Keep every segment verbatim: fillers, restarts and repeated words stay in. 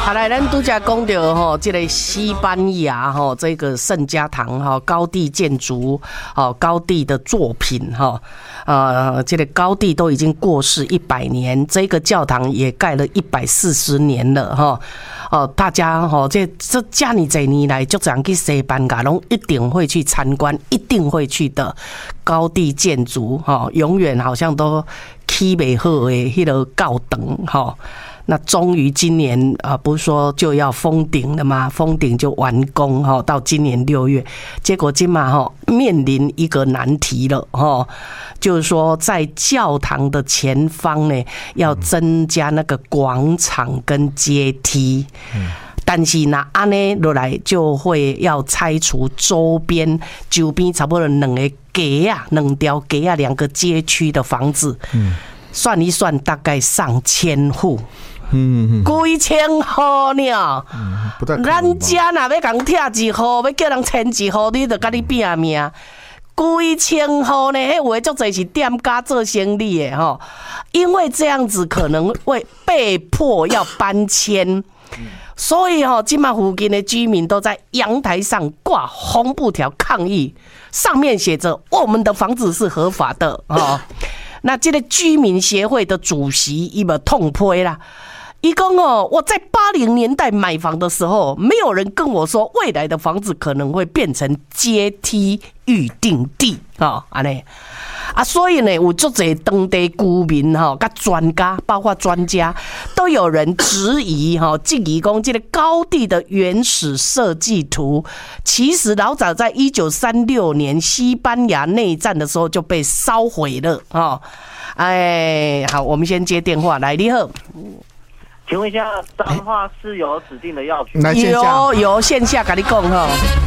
好来，咱拄则讲到吼，这个西班牙吼，这个圣家堂哈，高地建筑哦，高地的作品哈，呃，这个高地都已经过世一百年，这个教堂也盖了一百四十年了哈。哦，大家吼，这这这么多年来，就这样去西班牙，拢一定会去参观，一定会去的高地建筑哈，永远好像都起不好的迄个高等哈。那终于今年啊、呃，不是说就要封顶了吗？封顶就完工哈，到今年六月，结果今嘛哈面临一个难题了哈，就是说在教堂的前方呢，要增加那个广场跟阶梯。嗯，但是那安呢落来就会要拆除周边周边差不多两个街啊，两条街啊，两个街区的房子。嗯，算一算大概上千户。嗯，几千户呢？嗯，不太可能吧。咱家若要讲拆一户，要叫人迁一户，你就跟你拼命。几千户呢？迄有的足侪是店家做生意的吼，因为这样子可能会被迫要搬迁。所以吼，今嘛附近的居民都在阳台上挂红布条抗议，上面写着“我们的房子是合法的”哦。那这个居民协会的主席伊嘛痛批啦。伊讲哦，我在八零年代买房的时候，没有人跟我说未来的房子可能会变成阶梯预定地啊，安尼啊，所以呢，有足侪当地居民哈，甲专家，包括专家，都有人质疑哈，质疑讲这个高地的原始设计图，其实老早在一九三六年西班牙内战的时候就被烧毁了啊。哎，好，我们先接电话，来，你好。 请问一下，彰化是有指定的药局？ 有有线下跟你讲哈。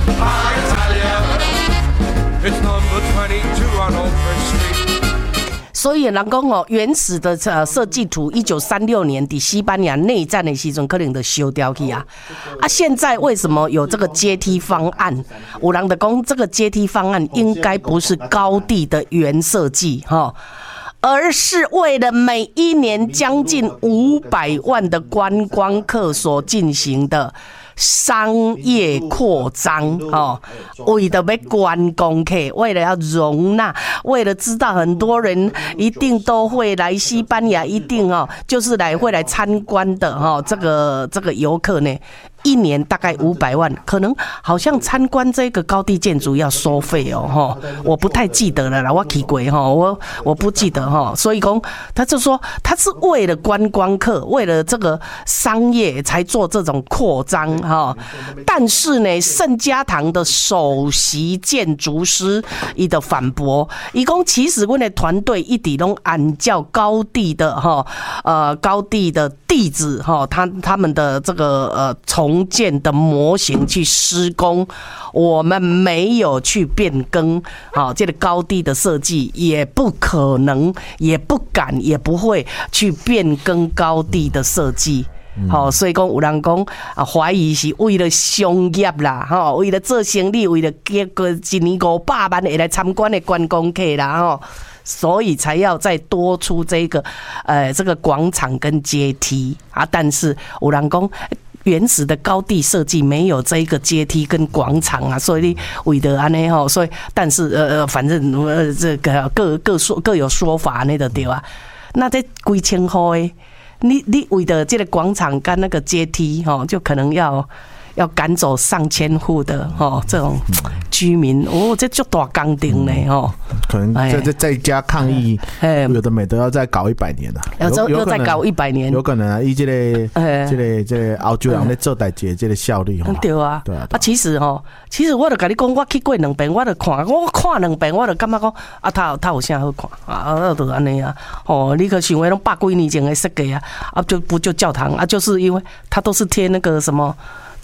所以人讲哦，原始的呃设计图，一九三六年的西班牙内战的时阵，可能就修掉去啊。啊，现在为什么有这个阶梯方案？有人就讲这个阶梯方案应该不是高地的原设计哈。而是为了每一年将近五百万的观光客所进行的商业扩张哦，为了要观光客，为了要容纳，为了知道很多人一定都会来西班牙，一定哦，就是来会来参观的哈，这个这个游客呢。一年大概五百万，可能好像参观这个高地建筑要收费哦，哈，我不太记得了啦，我去过哈，我我不记得哈，所以讲他就说他是为了观光客，为了这个商业才做这种扩张哈，但是呢，圣家堂的首席建筑师伊的反驳，伊讲其实我的团队一直都按照高地的哈呃高地的地址哈，他他们的这个呃从重建的模型去施工，我们没有去变更，好，这个高地的设计也不可能，也不敢，也不会去变更高地的设计。好，所以讲有人讲啊，怀疑是为了商业啦，哈，为了做生意，为了结个一年五百万会来参观的观光客啦，哈。所以才要再多出这个，呃，这个广场跟阶梯啊。但是有人讲，原始的高地设计没有这个阶梯跟广场啊，所以为了安尼吼，所以但是呃呃，反正呃这个各各说各有说法那个对啊。那这几千块的，你你为了这个广场跟那个阶梯吼，就可能要。要赶走上千户的哦，这种居民哦，这就大工程呢哦， 可能在在在家抗议，有的美都要再搞一百年了， 要要再搞一百年， 有可能啊，以这个这个这个澳洲人在做代志这个效率哈， 对啊，对啊，啊其实哈，其实我就跟你讲，我去过两遍，我就看，我看两遍，我就感觉讲啊，他有他有啥好看啊，啊就安尼啊，哦，你可想那种百几年前的设计啊，啊就不就教堂啊，就是因为它都是贴那个什么。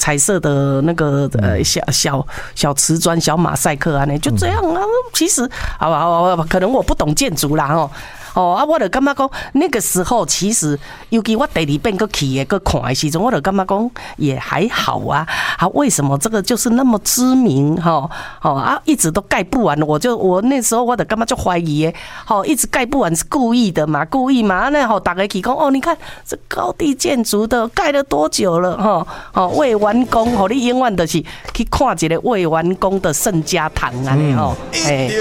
彩色的那个呃小小小瓷砖、小马赛克啊，那就这样啊。其实，好吧，好吧，可能我不懂建筑啦，吼。哦啊，我就感觉讲那个时候，其实尤其我第二遍搁去的搁看的时阵，我就感觉讲也还好啊。啊，为什么这个就是那么知名哈？哦啊，一直都盖不完，我就我那时候我就感觉就怀疑的，哦，一直盖不完是故意的嘛，故意嘛。那好，大家去讲哦，你看这高地建筑的盖了多久了哈？哦，未完工，哦，你永远就是去看一个未完工的圣家堂啊，吼，哎。